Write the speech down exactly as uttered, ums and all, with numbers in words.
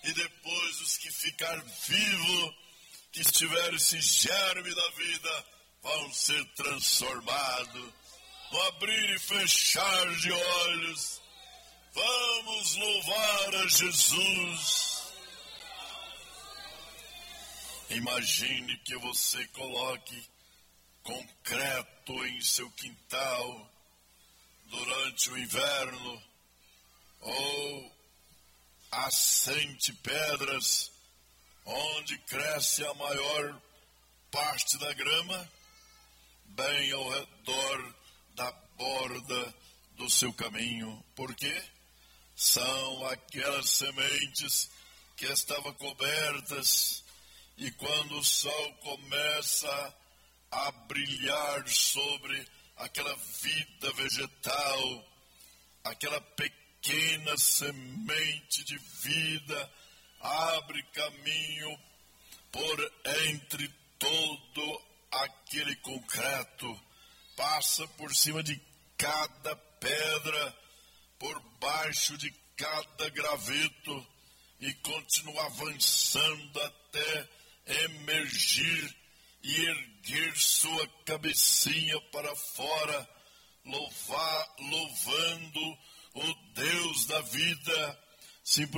e depois os que ficar vivos, que estiver esse germe da vida, vão ser transformados. No abrir e fechar de olhos, vamos louvar a Jesus. Imagine que você coloque concreto em seu quintal durante o inverno, ou assente pedras onde cresce a maior parte da grama, bem ao redor da borda do seu caminho. Por quê? São aquelas sementes que estavam cobertas, e quando o sol começa a brilhar sobre aquela vida vegetal, aquela pequena semente de vida abre caminho por entre todo aquele concreto, passa por cima de cada pedra, por baixo de cada graveto, e continua avançando até emergir e erguer sua cabecinha para fora, louvar, louvando o Deus da vida. Simplesmente